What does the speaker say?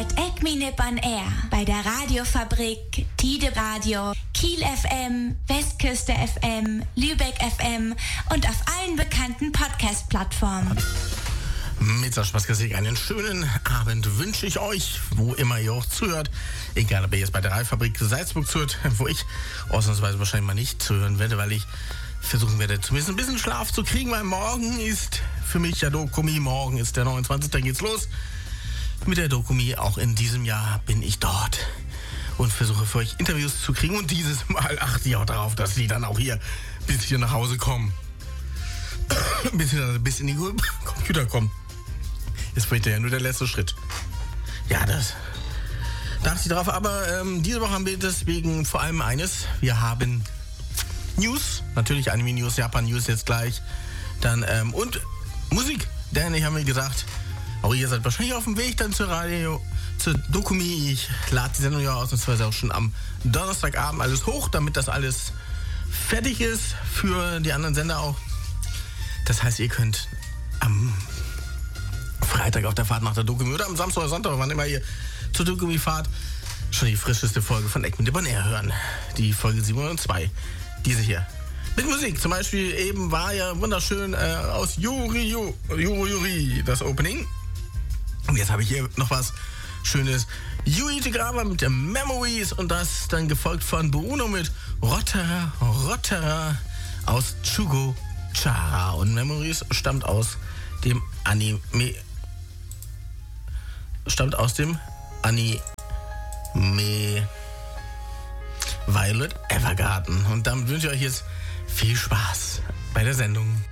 hört Eckmine on Air bei der Radiofabrik Tide Radio, Kiel FM, Westküste FM, Lübeck FM und auf allen bekannten Podcast-Plattformen. Mit Spaßmusik einen schönen Abend wünsche ich euch, wo immer ihr auch zuhört. Egal, ob ihr jetzt bei der Radiofabrik Salzburg zuhört, wo ich ausnahmsweise wahrscheinlich mal nicht zuhören werde, weil ich versuchen werde, zumindest ein bisschen Schlaf zu kriegen, weil morgen ist für mich ja Dokumi. Morgen ist der 29. Dann geht's los mit der Dokumi. Auch in diesem Jahr bin ich dort und versuche für euch Interviews zu kriegen. Und dieses Mal achte ich auch darauf, dass die dann auch hier bis hier nach Hause kommen. bis in die Computer kommen. Jetzt fehlt ja nur der letzte Schritt. Ja, das dachte ich drauf. Aber diese Woche haben wir deswegen vor allem eines. Wir haben News, natürlich Anime-News, Japan-News jetzt gleich. Dann und Musik. Denn ich habe mir gesagt, auch ihr seid wahrscheinlich auf dem Weg dann zur Dokumi. Ich lade die Sendung ja ausnahmsweise auch schon am Donnerstagabend alles hoch, damit das alles fertig ist für die anderen Sender auch. Das heißt, ihr könnt am Freitag auf der Fahrt nach der Dokumi oder am Samstag oder Sonntag, wann immer ihr zur Dokumi fahrt, schon die frischeste Folge von Eckmine on Air hören. Die Folge 702. Diese hier. Mit Musik. Zum Beispiel eben war ja wunderschön aus Yuri das Opening. Und jetzt habe ich hier noch was Schönes. Yui Tegawa mit Memories und das dann gefolgt von Bruno mit Rotterer aus Chugo Chara. Und Memories stammt aus dem Anime Violet Evergarden. Und damit wünsche ich euch jetzt viel Spaß bei der Sendung.